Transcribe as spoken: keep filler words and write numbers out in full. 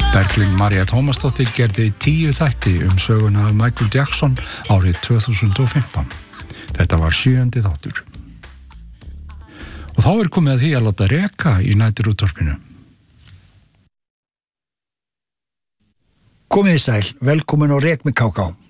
Berglind María Tómasdóttir gerði tíu þætti um söguna af Michael Jackson árið tvö þúsund og fimmtán. Þetta var sjöundi þáttur. Og þá er komið að því að láta reka í næturútvarpinu. Komið sæl, velkomin á Rek með K K.